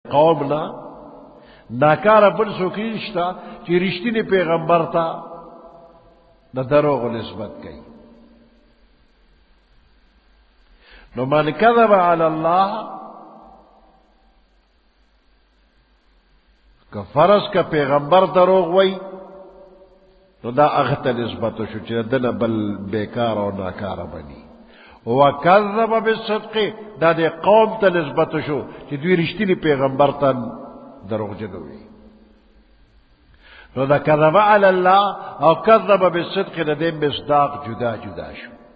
قوم نه ناکاره بل څوک نشته چې رښتینی پیغمبر ته د دروغو نسبت کوي. نو من کذب علی الله که فرض که پیغمبر دروغ وای نو دا هغه ته نسبت شو چې دنه بل بیکار او ناکاره بني. وکذب بالصدق دا د قوم ته نسبت شو چې دوی رښتینی پیغمبر ته دروغجن وي. نو دا کذب علی الله او کذب بالصدق د دې مصداق جدا جدا شو.